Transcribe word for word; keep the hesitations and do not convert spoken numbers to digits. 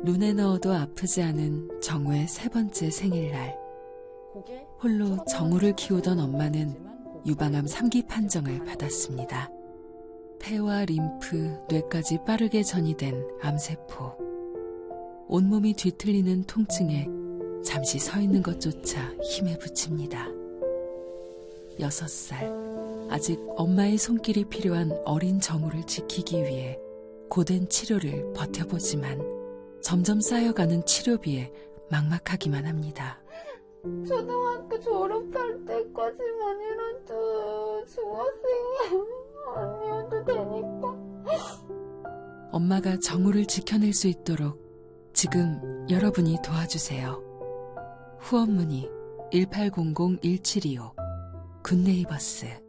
눈에 넣어도 아프지 않은 정우의 세 번째 생일날. 홀로 정우를 키우던 엄마는 유방암 삼 기 판정을 받았습니다. 폐와 림프, 뇌까지 빠르게 전이된 암세포. 온몸이 뒤틀리는 통증에 잠시 서 있는 것조차 힘에 부칩니다. 여섯 살, 아직 엄마의 손길이 필요한 어린 정우를 지키기 위해 고된 치료를 버텨보지만 점점 쌓여가는 치료비에 막막하기만 합니다. 초등학교 졸업할 때까지만이라도 중학생이 아니어도 되니까. 엄마가 정우를 지켜낼 수 있도록 지금 여러분이 도와주세요. 후원 문의 일팔공공 일칠이오 굿네이버스.